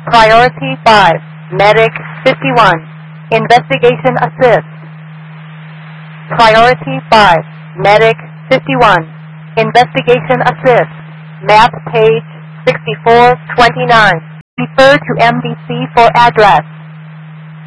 Priority 5, Medic 51, Investigation Assist. Priority 5, Medic 51, Investigation Assist. Map page 6429. Refer to MDC for address.